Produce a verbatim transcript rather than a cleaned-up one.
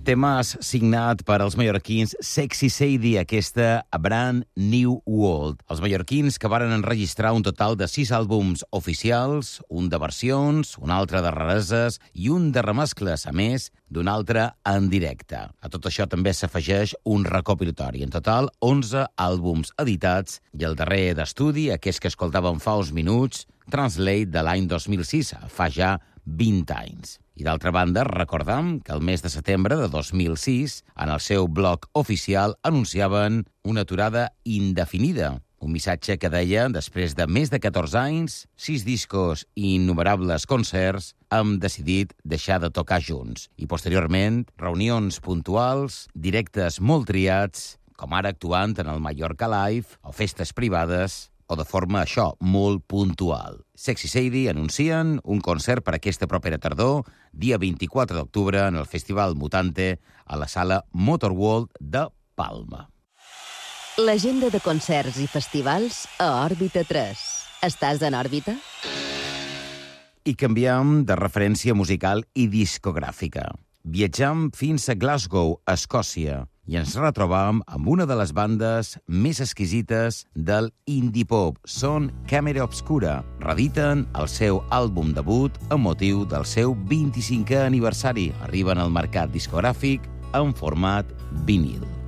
tema signat per als mallorquins Sexy Sadie, aquesta A Brand New World. Els mallorquins que varen enregistrar un total de sis àlbums oficials, un de versions, un altre de rareses i un de remescles, a més d'un altre en directe. A tot això també s'afegeix un recopilatori. En total, onze àlbums editats i el darrer d'estudi, aquest que escoltàvem fa uns minuts, Translate, de l'any dos mil sis, fa ja vint anys. I d'altra banda, recordam que el mes de setembre de dos mil sis, en el seu blog oficial, anunciaven una aturada indefinida. Un missatge que deia, després de més de catorze anys, sis discos i innumerables concerts, hem decidit deixar de tocar junts. I posteriorment, reunions puntuals, directes molt triats, com ara actuant en el Mallorca Live o festes privades, o de forma, això, molt puntual. Sexy Sadie anuncien un concert per aquesta propera tardor, dia vint-i-quatre d'octubre, en el Festival Mutante, a la sala Motorworld de Palma. L'agenda de concerts i festivals a Òrbita tres. Estàs en òrbita? I canviem de referència musical i discogràfica. Viatjam fins a Glasgow, a Escòcia, i ens retrobam amb una de les bandes més exquisites del indie pop. Són Camera Obscura. Reediten el seu àlbum debut amb motiu del seu vint-i-cinquè aniversari. Arriben al mercat discogràfic en format vinil.